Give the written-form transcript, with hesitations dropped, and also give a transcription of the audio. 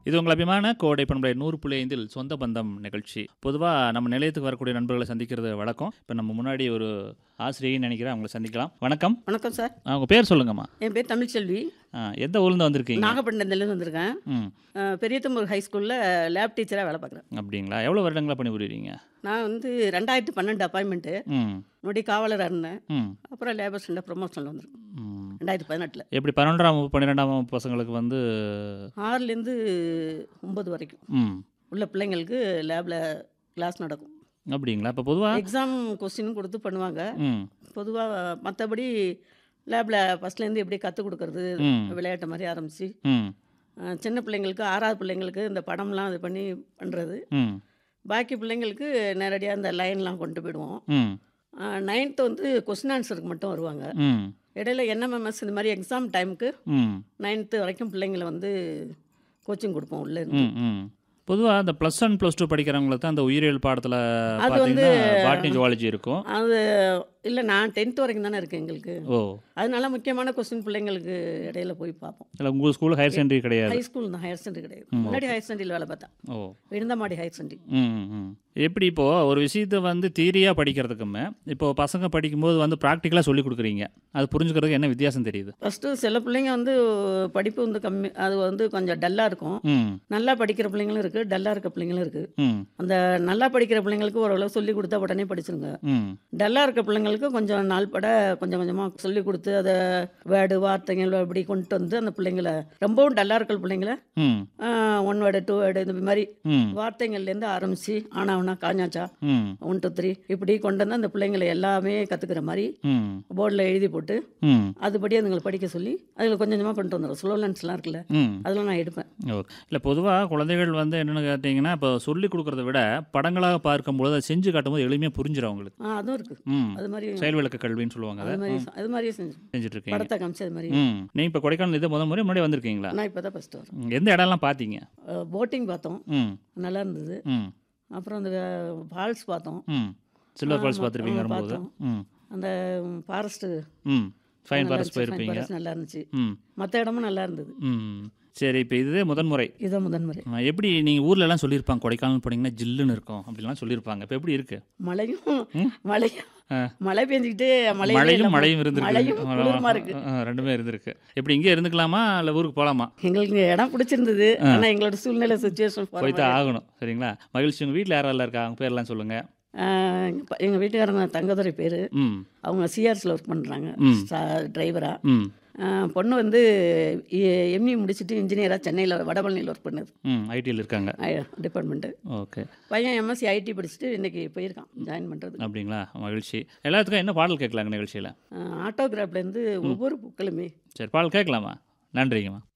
இது உங்கள் அபிமான கோடை பண்பலை 100.5 சொந்த பந்தம் நிகழ்ச்சி. பொதுவாக நம்ம நிலையத்துக்கு வரக்கூடிய நண்பர்களை சந்திக்கிறது வழக்கம். இப்போ நம்ம முன்னாடி ஒரு ஆசிரியைன்னு நினைக்கிறேன், அவங்களை சந்திக்கலாம். வணக்கம். வணக்கம் சார். உங்கள் பேர் சொல்லுங்கம்மா. என் பேர் தமிழ்ச்செல்வி. எந்த ஊர்லேருந்து வந்திருக்கீங்க? நாகப்பட்டினத்துலேருந்து வந்திருக்கேன். பெரியத்தம்பூர் ஹை ஸ்கூலில் லேப் டீச்சராக வேலை பார்க்குறேன். அப்படிங்களா? எவ்வளோ வருடங்களா பணிபுரியுறீங்க? நான் 2012 அப்பாயின்மெண்ட்டு, முன்னாடி காவலராக இருந்தேன். அப்புறம் லேபர் ஸ்டாண்டில் ப்ரொமோஷனில் வந்திருக்கேன் 2018. எப்படி 11ஆம் 12ஆம் பசங்களுக்கு வந்து 6லேருந்து 9 வரைக்கும் உள்ள பிள்ளைங்களுக்கு லேபில் கிளாஸ் நடக்கும். அப்படிங்களா? இப்போ பொதுவாக எக்ஸாம் கொஸ்டினும் கொடுத்து பண்ணுவாங்க. பொதுவாக மற்றபடி லேபில் ஃபஸ்ட்லேருந்து எப்படி கற்றுக் கொடுக்கறது, விளையாட்டு மாதிரி ஆரம்பித்து சின்ன பிள்ளைங்களுக்கு 6வது பிள்ளைங்களுக்கு இந்த படம்லாம் இது பண்ணி பண்ணுறது. பாக்கி பிள்ளைங்களுக்கு நேரடியாக இந்த லைன்லாம் கொண்டு போயிடுவோம். 9th வந்து கொஸ்டின் ஆன்சருக்கு மட்டும் வருவாங்க. இடையில என்எம்எம்எஸ் இந்த மாதிரி எக்ஸாம் டைமுக்கு 9th வரைக்கும் பிள்ளைங்களை வந்து கோச்சிங் கொடுப்போம் உள்ளே இருந்து. பொதுவாக அந்த +1 +2 படிக்கிறவங்களுக்கு தான் அந்த உயிரியல் பாடத்தில் அது வந்து பாட்னி ஜுவாலஜி இருக்கும். அது இல்லை, நான் 10th வரைக்கும் தானே இருக்கேன் எங்களுக்கு. ஓ, அதனால முக்கியமான கொஸ்டின் பிள்ளைங்களுக்கு இடையில போய் பார்ப்போம். இல்லை உங்கள் ஸ்கூல் ஹையர் செகண்டரி கிடையாது? ஹை ஸ்கூல் தான், ஹையர் செகண்டரி கிடையாது. முன்னாடி ஹையர் செகண்டரியில் வேலை பார்த்தேன். ஓ, விழுந்தமாடி ஹையர் செகண்டரி. எப்படி இப்போது ஒரு விஷயத்தை வந்து தியரியாக படிக்கிறதுக்குமே இப்போது பசங்க படிக்கும்போது வந்து ப்ராக்டிக்கலாக சொல்லி கொடுக்குறீங்க, அது புரிஞ்சுக்கிறதுக்கு என்ன வித்தியாசம் தெரியுது? ஃபஸ்ட்டு சில பிள்ளைங்க வந்து படிப்பு வந்து கம்மி, அது வந்து கொஞ்சம் டல்லாக இருக்கும். நல்லா படிக்கிற பிள்ளைங்களும் இருக்குது, டல்லாக இருக்க பிள்ளைங்களும் இருக்குது. அந்த நல்லா படிக்கிற பிள்ளைங்களுக்கு ஓரளவு சொல்லி கொடுத்தா உடனே படிச்சுருங்க. டல்லாக இருக்க பிள்ளைங்களுக்கு கொஞ்சம் நாள் பட கொஞ்சம் கொஞ்சமாக சொல்லி கொடுத்து அதை வேர்டு வார்த்தைகள் அப்படி கொண்டு வந்து அந்த பிள்ளைங்களை, ரொம்பவும் டல்லாக இருக்கிற பிள்ளைங்களை 1 வேர்டு 2 வேர்டு இந்த மாதிரி வார்த்தைகள்லேருந்து ஆரம்பித்து ஆனாவனா காஞ்சாச்சா 1 2 3 இப்படி கொண்டு வந்து அந்த பிள்ளைங்களை எல்லாமே கற்றுக்கிற மாதிரி போர்டில் எழுதி போட்டு அதுபடி அதுங்களை படிக்க சொல்லி அதில் கொஞ்சம் கொஞ்சமாக கொண்டு வந்துடும். ஸ்லோலன்ஸ்லாம் இருக்குல்ல, அதெல்லாம் நான் எடுப்பேன். இல்லை பொதுவாக குழந்தைகள் வந்து என்னென்னு கேட்டிங்கன்னா, இப்போ சொல்லி கொடுக்குறத விட படங்களாக பார்க்கும்போது அதை செஞ்சு காட்டும்போது எளிமையாக புரிஞ்சிடும் அவங்களுக்கு. அதுவும் இருக்குது. அது மாதிரி செயல் விளக்க கல்வின்னு சொல்லுவாங்க. அது மாதிரியே செஞ்சுட்டு இருக்கேன். படத்தை காமிச்சு அது மாதிரி. நீங்கள் இப்போ கொடைக்கானல் இது முன்னாடி வந்திருக்கீங்களா? நான் இப்போ தான் ஃபஸ்ட்டு வரேன். எந்த இடம்லாம் பார்த்தீங்க? போட்டிங் பார்த்தோம், நல்லா இருந்தது. அப்புறம் அந்த ஃபால்ஸ் பார்த்தோம். சில்வர் ஃபால்ஸ் பார்த்துருப்பீங்க வரும்போது. அந்த ஃபாரஸ்ட்டு ஃபைன் ஃபாரஸ்ட் போயிருப்பீங்க, நல்லா இருந்துச்சு. மற்ற இடமும் நல்லா இருந்தது. சரி, இப்போ இதுவே முதன்முறை? இதுதான் முதன்முறை. எப்படி நீங்கள் ஊர்லலாம் சொல்லியிருப்பாங்க கொடைக்கானல் போனீங்கன்னா ஜில்லுன்னு இருக்கும் அப்படிலாம் சொல்லியிருப்பாங்க, இப்போ எப்படி இருக்கு? மழை பெஞ்சிக்கிட்டு மழையும் இருந்திருக்கு, ரெண்டுமே இருந்திருக்கு. எப்படி இங்கே இருந்துக்கலாமா இல்லை ஊருக்கு போகலாமா? எங்களுக்கு இடம் பிடிச்சிருந்தது, ஆனால் எங்களோட சூழ்நிலை சுச்சுவேஷன் போய் தான் ஆகணும். சரிங்களா, மகிழ்ச்சி. உங்கள் வீட்டில் யாரெல்லாம் இருக்கா, அவங்க பேர்லாம் சொல்லுங்கள். எங்கள் வீட்டுக்காரங்க தங்கதுரை பேர், அவங்க சிஆர்சியில் ஒர்க் பண்ணுறாங்க டிரைவராக. பொண்ணு வந்து எம்இ முடிச்சுட்டு இன்ஜினியராக சென்னையில் வடபழனியில் ஒர்க் பண்ணுது, ஐடியில் இருக்காங்க டிபார்ட்மெண்ட்டு. ஓகே. பையன் எம்எஸ்சி ஐடி படிச்சுட்டு இன்றைக்கி போயிருக்கான் ஜாயின் பண்ணுறது. அப்படிங்களா, மகிழ்ச்சி. எல்லாத்துக்கும் என்ன பாடல் கேட்கலாங்க நிகழ்ச்சியில்? ஆட்டோகிராஃப்லேருந்து ஒவ்வொரு பூக்களுமே. சரி, பாடல் கேட்கலாமா? நன்றிங்கம்மா.